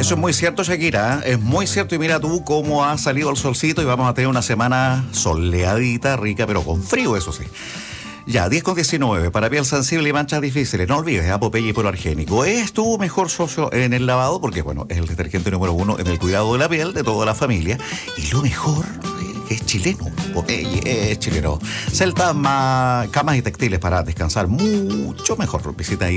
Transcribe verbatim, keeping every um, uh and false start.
Eso es muy cierto, Shakira, ¿eh? Es muy cierto. Y mira tú cómo ha salido el solcito y vamos a tener una semana soleadita, rica, pero con frío, eso sí. Ya, diez con diecinueve, para piel sensible y manchas difíciles. No olvides, Popeye hipoalergénico. Es tu mejor socio en el lavado porque, bueno, es el detergente número uno en el cuidado de la piel de toda la familia. Y lo mejor eh, es chileno. Popeye es chileno. Celta, camas y textiles para descansar mucho mejor. Visita ahí